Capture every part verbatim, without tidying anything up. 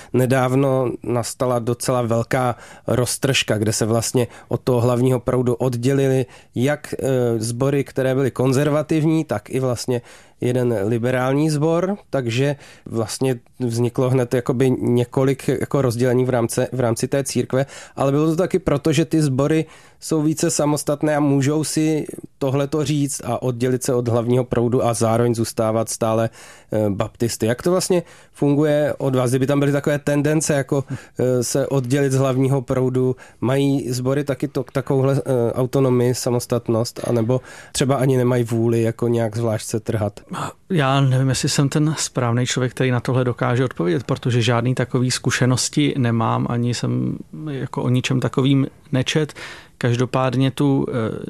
nedávno nastala docela velká roztržka, kde se vlastně od toho hlavního proudu oddělili jak sbory, které byly konzervativní, tak i vlastně jeden liberální sbor, takže vlastně vzniklo hned jakoby několik jako rozdělení v rámci, v rámci té církve, ale bylo to taky proto, že ty sbory jsou více samostatné a můžou si tohleto říct a oddělit se od hlavního proudu a zároveň zůstávat stále baptisty. Jak to vlastně funguje od vás? Kdyby tam byly takové tendence, jako se oddělit z hlavního proudu, mají sbory taky to, takovouhle autonomii, samostatnost, anebo třeba ani nemají vůli jako nějak zvlášť se trhat? Já nevím, jestli jsem ten správný člověk, který na tohle dokáže odpovědět, protože žádný takový zkušenosti nemám, ani jsem jako o ničem takovým nečet. Každopádně tu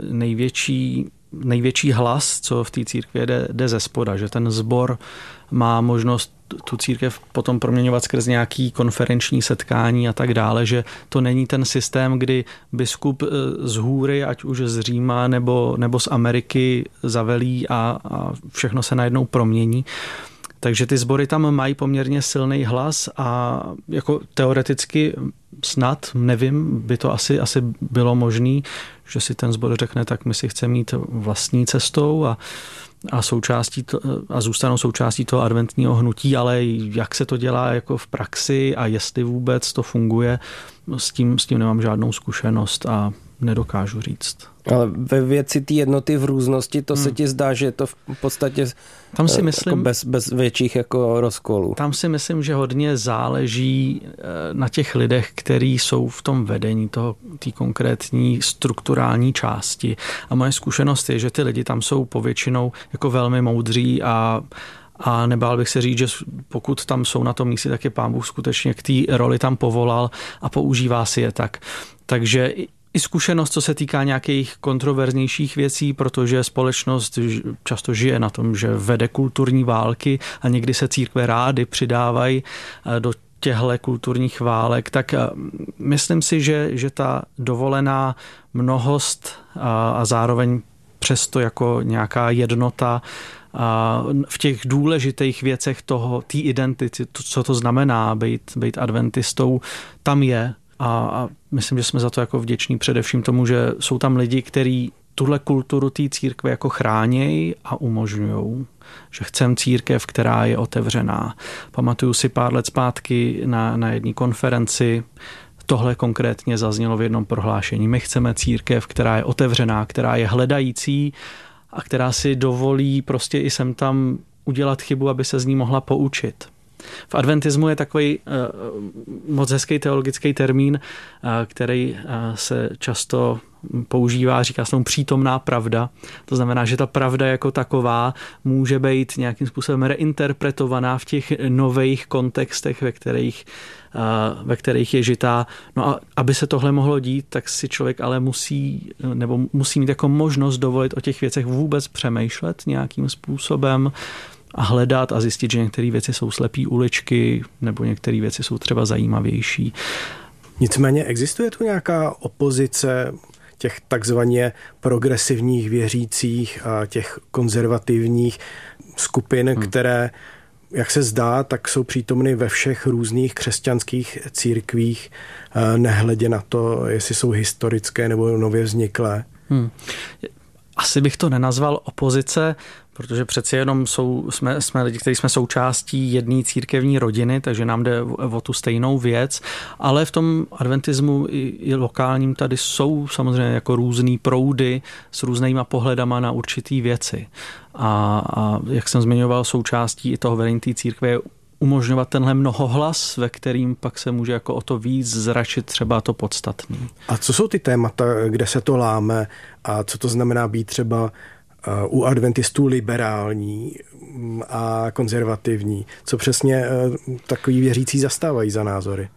největší, největší hlas, co v té církvi jde, jde ze spoda, že ten sbor má možnost tu církev potom proměňovat skrz nějaký konferenční setkání a tak dále, že to není ten systém, kdy biskup z hůry, ať už z Říma nebo, nebo z Ameriky zavelí a, a všechno se najednou promění. Takže ty sbory tam mají poměrně silný hlas a jako teoreticky snad, nevím, by to asi, asi bylo možné, že si ten sbor řekne, tak my si chceme jít vlastní cestou a a, součástí to, a zůstanou součástí toho adventního hnutí, ale jak se to dělá jako v praxi a jestli vůbec to funguje, s tím, s tím nemám žádnou zkušenost a nedokážu říct. Ale ve věci té jednoty v různosti, to hmm. se ti zdá, že je to v podstatě tam si myslím, jako bez, bez větších jako rozkolů. Tam si myslím, že hodně záleží na těch lidech, kteří jsou v tom vedení toho, té konkrétní strukturální části. A moje zkušenost je, že ty lidi tam jsou povětšinou jako velmi moudří a A nebál bych se říct, že pokud tam jsou na tom místě, tak je Pán Bůh skutečně k té roli tam povolal a používá si je tak. Takže i zkušenost, co se týká nějakých kontroverznějších věcí, protože společnost často žije na tom, že vede kulturní války a někdy se církve rády přidávají do těchto kulturních válek, tak myslím si, že, že ta dovolená mnohost a, a zároveň přesto jako nějaká jednota a v těch důležitých věcech toho, té identity, to, co to znamená být, být adventistou, tam je. A, a myslím, že jsme za to jako vděční především tomu, že jsou tam lidi, kteří tuhle kulturu té církve jako chránějí a umožňují. Že chcem církev, která je otevřená. Pamatuju si pár let zpátky na, na jedné konferenci, tohle konkrétně zaznělo v jednom prohlášení. My chceme církev, která je otevřená, která je hledající a která si dovolí prostě i sem tam udělat chybu, aby se z ní mohla poučit. V adventismu je takový uh, moc hezký teologický termín, uh, který uh, se často používá, říká se tomu přítomná pravda. To znamená, že ta pravda jako taková může být nějakým způsobem reinterpretovaná v těch nových kontextech, ve kterých, uh, ve kterých je žitá. No a aby se tohle mohlo dít, tak si člověk ale musí, nebo musí mít jako možnost dovolit o těch věcech vůbec přemýšlet nějakým způsobem a hledat a zjistit, že některé věci jsou slepý uličky nebo některé věci jsou třeba zajímavější. Nicméně existuje tu nějaká opozice těch takzvaně progresivních věřících a těch konzervativních skupin, hmm. které, jak se zdá, tak jsou přítomny ve všech různých křesťanských církvích, nehledě na to, jestli jsou historické nebo nově vzniklé. Hmm. Asi bych to nenazval opozice, protože přeci jenom jsou, jsme, jsme lidi, kteří jsme součástí jedné církevní rodiny, takže nám jde o tu stejnou věc, ale v tom adventismu i, i lokálním tady jsou samozřejmě jako různý proudy s různýma pohledama na určitý věci. A, a jak jsem zmiňoval, součástí i toho vedení té církve je umožňovat tenhle mnohohlas, ve kterým pak se může jako o to víc zračit třeba to podstatný. A co jsou ty témata, kde se to láme a co to znamená být třeba u adventistů liberální a konzervativní? Co přesně takový věřící zastávají za názory?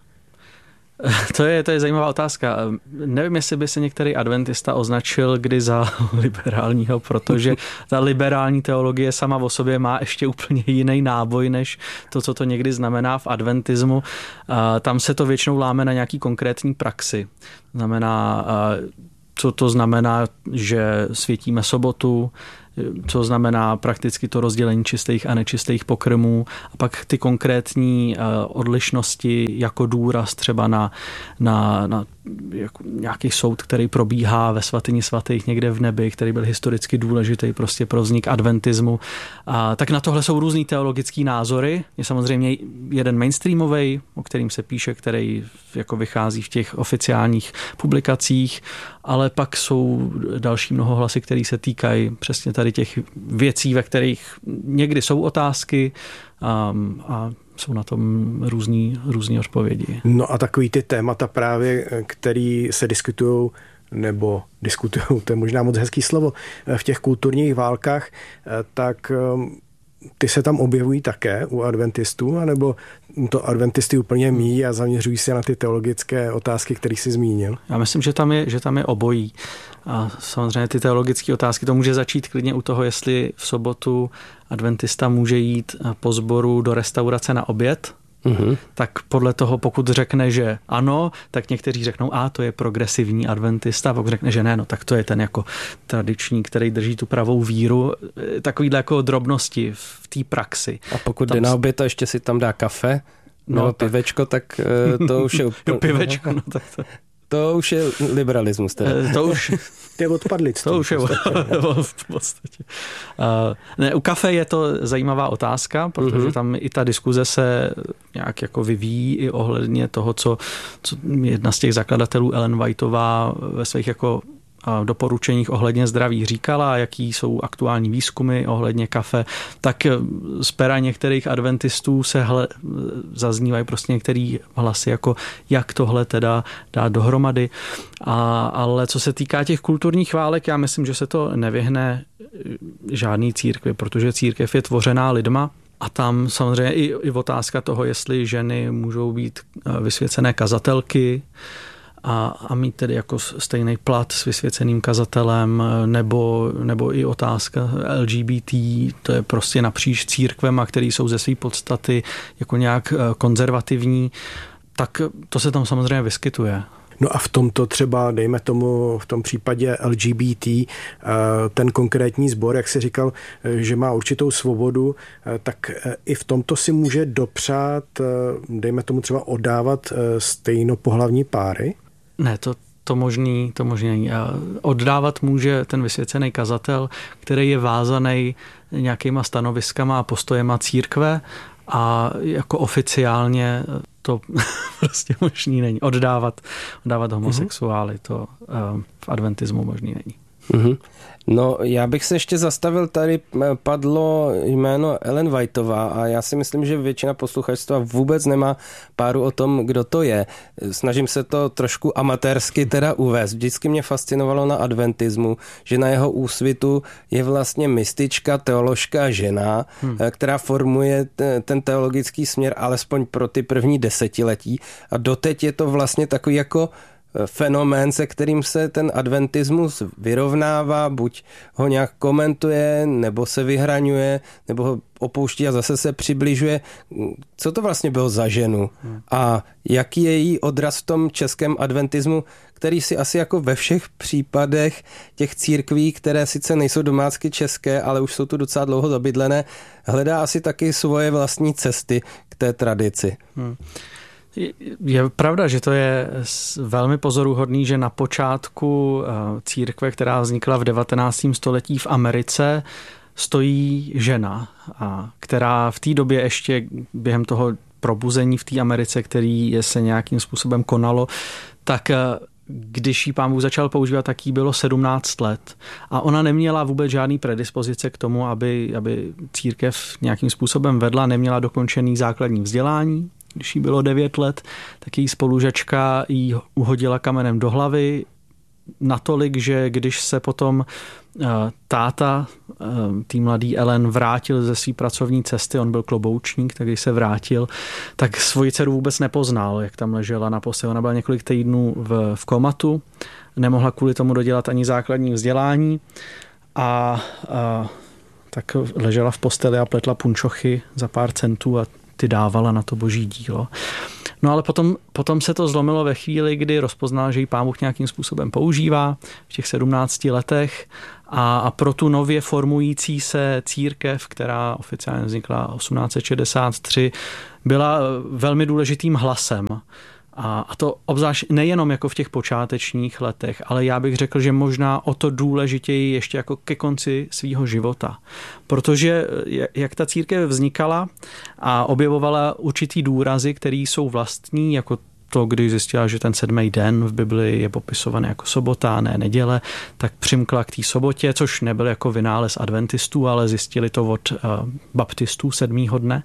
To je, to je zajímavá otázka. Nevím, jestli by se některý adventista označil kdy za liberálního, protože ta liberální teologie sama o sobě má ještě úplně jiný náboj, než to, co to někdy znamená v adventismu. Tam se to většinou láme na nějaký konkrétní praxi. Znamená, co to znamená, že světíme sobotu, co znamená prakticky to rozdělení čistých a nečistých pokrmů a pak ty konkrétní odlišnosti jako důraz třeba na, na, na jako nějaký soud, který probíhá ve svatyni svatých někde v nebi, který byl historicky důležitý prostě pro vznik adventismu. A tak na tohle jsou různý teologický názory. Je samozřejmě jeden mainstreamový, o kterým se píše, který jako vychází v těch oficiálních publikacích, ale pak jsou další mnoho hlasy, které se týkají přesně tady těch věcí, ve kterých někdy jsou otázky a, a jsou na tom různý, různý odpovědi. No a takový ty témata právě, který se diskutují nebo diskutují, to je možná moc hezký slovo, v těch kulturních válkách, tak ty se tam objevují také u adventistů, anebo to adventisty úplně míjí a zaměřují se na ty teologické otázky, které jsi zmínil? Já myslím, že tam je, že tam je obojí. A samozřejmě ty teologické otázky, to může začít klidně u toho, jestli v sobotu adventista může jít po sboru do restaurace na oběd. Uhum. Tak podle toho, pokud řekne, že ano, tak někteří řeknou, a to je progresivní adventista, a pokud řekne, že ne, no tak to je ten jako tradiční, který drží tu pravou víru. Takovýhle jako drobnosti v té praxi. A pokud tam jde na oběd a ještě si tam dá kafe, no, no pivečko, tak to už je úplně... pivečko, no tak to... To už je liberalismus. Teda. To už je odpadlictví. To už je v podstatě. Uh, ne, u kafe je to zajímavá otázka, protože mm-hmm. tam i ta diskuze se nějak jako vyvíjí i ohledně toho, co, co jedna z těch zakladatelů Ellen Whiteová ve svých jako doporučeních ohledně zdraví říkala, jaký jsou aktuální výzkumy ohledně kafe, tak z pera některých adventistů se hle, zaznívají prostě některé hlasy, jako jak tohle teda dát dohromady. A, ale co se týká těch kulturních válek, já myslím, že se to nevyhne žádný církvi, protože církev je tvořená lidma, a tam samozřejmě i, i otázka toho, jestli ženy můžou být vysvěcené kazatelky, A, a mít tedy jako stejný plat s vysvěceným kazatelem, nebo, nebo i otázka L G B T, to je prostě napříč církvema, který jsou ze své podstaty jako nějak konzervativní, tak to se tam samozřejmě vyskytuje. No a v tomto třeba, dejme tomu, v tom případě L G B T, ten konkrétní sbor, jak jsi říkal, že má určitou svobodu, tak i v tomto si může dopřát, dejme tomu třeba oddávat stejnopohlavní páry? Ne, to, to možný, to možný není. Oddávat může ten vysvěcený kazatel, který je vázaný nějakýma stanoviskama a postojema církve a jako oficiálně to prostě možný není. Oddávat, oddávat homosexuály, to v adventismu možný není. Mm-hmm. No, já bych se ještě zastavil, tady padlo jméno Ellen Whiteová a já si myslím, že většina posluchačstva vůbec nemá páru o tom, kdo to je. Snažím se to trošku amatérsky teda uvést. Vždycky mě fascinovalo na adventismu, že na jeho úsvitu je vlastně mystička, teoložka žena, hmm. která formuje ten teologický směr alespoň pro ty první desetiletí a doteď je to vlastně takový jako fenomén, se kterým se ten adventismus vyrovnává, buď ho nějak komentuje, nebo se vyhraňuje, nebo ho opouští a zase se přibližuje. Co to vlastně bylo za ženu? A jaký je její odraz v tom českém adventismu, který si asi jako ve všech případech těch církví, které sice nejsou domácky české, ale už jsou tu docela dlouho zabydlené, hledá asi taky svoje vlastní cesty k té tradici. Hmm. Je pravda, že to je velmi pozoruhodný, že na počátku církve, která vznikla v devatenáctém století v Americe, stojí žena, která v té době ještě během toho probuzení v té Americe, který se nějakým způsobem konalo, tak když jí Pán Bůh začal používat, tak jí bylo sedmnáct let. A ona neměla vůbec žádný predispozice k tomu, aby, aby církev nějakým způsobem vedla, neměla dokončený základní vzdělání. Když jí bylo devět let, tak její spolužačka jí uhodila kamenem do hlavy natolik, že když se potom táta, tý mladý Ellen, vrátil ze své pracovní cesty, on byl kloboučník, tak když se vrátil, tak svoji dceru vůbec nepoznal, jak tam ležela na posteli. Ona byla několik týdnů v, v komatu, nemohla kvůli tomu dodělat ani základní vzdělání a, a tak ležela v posteli a pletla punčochy za pár centů a ty dávala na to boží dílo. No ale potom, potom se to zlomilo ve chvíli, kdy rozpoznal, že ji Pán Bůh nějakým způsobem používá v těch sedmnácti letech a, a pro tu nově formující se církev, která oficiálně vznikla osmnáct set šedesát tři, byla velmi důležitým hlasem. A, a to obzvlášť nejenom jako v těch počátečních letech, ale já bych řekl, že možná o to důležitěji ještě jako ke konci svýho života. Protože jak ta církev vznikala a objevovala určitý důrazy, které jsou vlastní, jako to, když zjistila, že ten sedmý den v Biblii je popisovaný jako sobota, ne neděle, tak přimkla k té sobotě, což nebyl jako vynález adventistů, ale zjistili to od uh, baptistů sedmýho dne.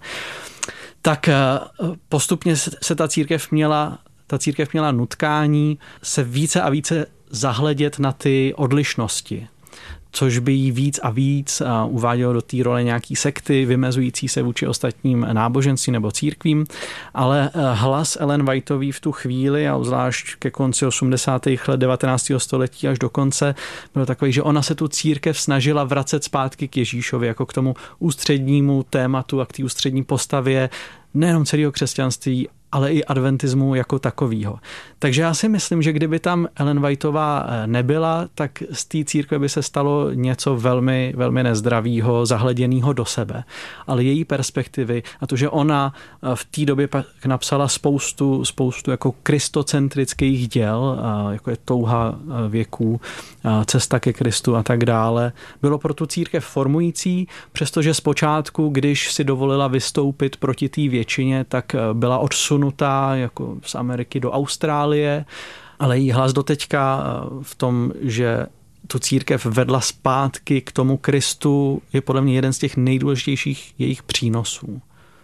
Tak postupně se ta církev měla, ta církev měla nutkání se více a více zahledět na ty odlišnosti, což by jí víc a víc uvádělo do té role nějaký sekty, vymezující se vůči ostatním náboženstvím nebo církvím, ale hlas Ellen Whiteový v tu chvíli a zvlášť ke konci osmdesátých let devatenáctého století až do konce byl takový, že ona se tu církev snažila vracet zpátky k Ježíšovi, jako k tomu ústřednímu tématu a k té ústřední postavě nejenom celého křesťanství, ale i adventismu jako takovýho. Takže já si myslím, že kdyby tam Ellen Whiteová nebyla, tak z té církve by se stalo něco velmi, velmi nezdravého, zahleděného do sebe. Ale její perspektivy a to, že ona v té době napsala spoustu, spoustu jako kristocentrických děl, jako je Touha věků, Cesta ke Kristu a tak dále, bylo pro tu církev formující, přestože zpočátku, když si dovolila vystoupit proti té většině, tak byla odsunutá jako z Ameriky do Austrálie, ale její hlas doteďka v tom, že tu církev vedla zpátky k tomu Kristu, je podle mě jeden z těch nejdůležitějších jejich přínosů.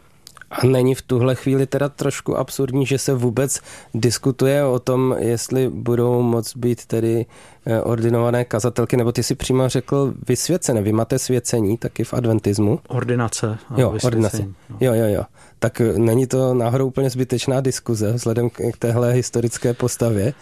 A není v tuhle chvíli teda trošku absurdní, že se vůbec diskutuje o tom, jestli budou moct být tedy ordinované kazatelky, nebo ty si přímo řekl vysvěcené. Vy máte svěcení taky v adventismu? Ordinace. Jo, ordinace. No. Jo, jo, jo. Tak není to náhodou úplně zbytečná diskuze vzhledem k téhle historické postavě?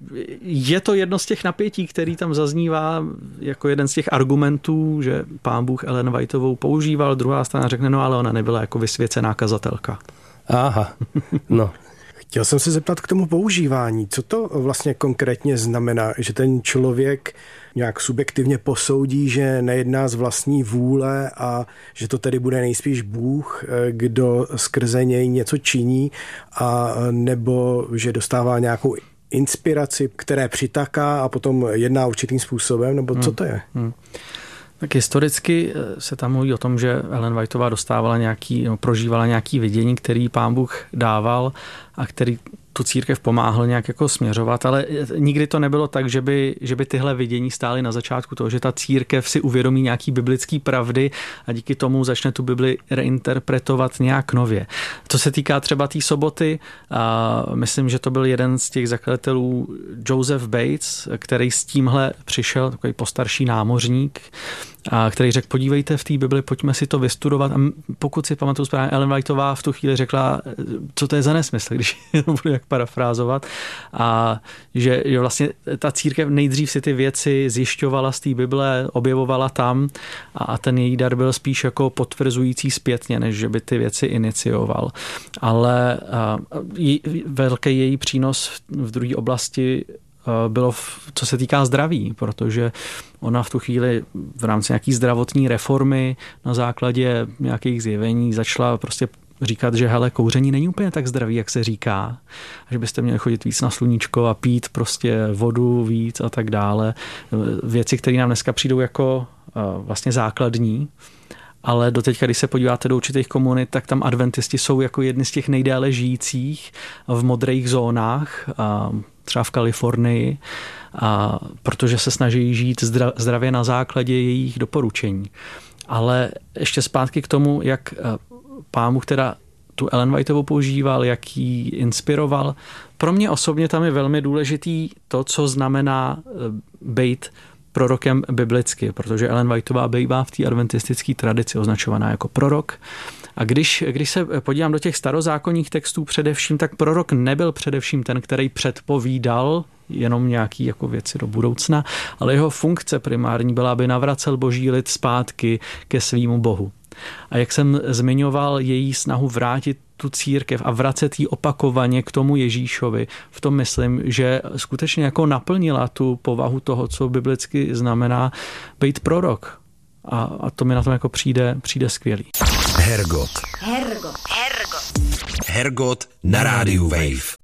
Je to jedno z těch napětí, který tam zaznívá jako jeden z těch argumentů, že Pán Bůh Ellen Whiteovou používal, druhá strana řekne, no ale ona nebyla jako vysvěcená kazatelka. Aha, no. Chtěl jsem se zeptat k tomu používání. Co to vlastně konkrétně znamená, že ten člověk nějak subjektivně posoudí, že nejedná z vlastní vůle a že to tedy bude nejspíš Bůh, kdo skrze něj něco činí, a nebo že dostává nějakou inspiraci, které přitaká a potom jedná určitým způsobem, nebo co to je? Hmm. Hmm. Tak historicky se tam mluví o tom, že Ellen Whiteová dostávala nějaký, no, prožívala nějaký vidění, který Pán Bůh dával a který tu církev pomáhal nějak jako směřovat, ale nikdy to nebylo tak, že by, že by tyhle vidění stály na začátku toho, že ta církev si uvědomí nějaký biblický pravdy a díky tomu začne tu Bibli reinterpretovat nějak nově. Co se týká třeba té tý soboty, a myslím, že to byl jeden z těch zakladatelů Joseph Bates, který s tímhle přišel, takový postarší námořník, a který řekl, podívejte v té Bibli, pojďme si to vystudovat. A pokud si pamatuju správně, Ellen Whiteová v tu chvíli řekla, co to je za nesmysl, když to budu jak parafrázovat. A že, že vlastně ta církev nejdřív si ty věci zjišťovala z té Bible, objevovala tam a, a ten její dar byl spíš jako potvrzující zpětně, než že by ty věci inicioval. Ale a, jí, velký její přínos v druhé oblasti bylo, co se týká zdraví, protože ona v tu chvíli v rámci nějaký zdravotní reformy na základě nějakých zjevení začala prostě říkat, že hele, kouření není úplně tak zdravý, jak se říká, a že byste měli chodit víc na sluníčko a pít prostě vodu víc a tak dále. Věci, které nám dneska přijdou jako vlastně základní, ale doteďka, když se podíváte do určitých komunit, tak tam adventisti jsou jako jedni z těch nejdéle žijících v modrých zónách, třeba v Kalifornii, a protože se snaží žít zdravě na základě jejich doporučení. Ale ještě zpátky k tomu, jak Pán Bůh teda tu Ellen Whiteovou používal, jak ji inspiroval. Pro mě osobně tam je velmi důležitý to, co znamená být prorokem biblicky, protože Ellen Whiteová bývá v té adventistické tradici označovaná jako prorok. A když, když se podívám do těch starozákonních textů především, tak prorok nebyl především ten, který předpovídal jenom nějaký jako věci do budoucna, ale jeho funkce primární byla, aby navracel boží lid zpátky ke svýmu Bohu. A jak jsem zmiňoval její snahu vrátit tu církev a vracet ji opakovaně k tomu Ježíšovi, v tom myslím, že skutečně jako naplnila tu povahu toho, co biblicky znamená být prorok. A, a to mi na tom jako přijde, přijde skvělý. Hergot. Hergot. Hergot. Hergot na rádiu Wave.